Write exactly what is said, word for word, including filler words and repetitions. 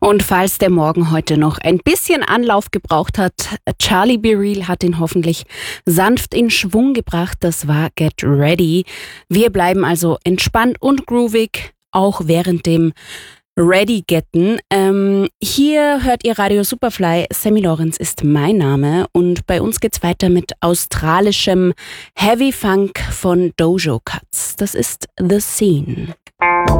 Und falls der Morgen heute noch ein bisschen Anlauf gebraucht hat, Charlie Be Real hat ihn hoffentlich sanft in Schwung gebracht. Das war Get Ready. Wir bleiben also entspannt und groovig, auch während dem Ready-Getten. Ähm, hier hört ihr Radio Superfly. Sammy Lorenz ist mein Name und bei uns geht's weiter mit australischem Heavy Funk von Dojo Cuts. Das ist The Scene.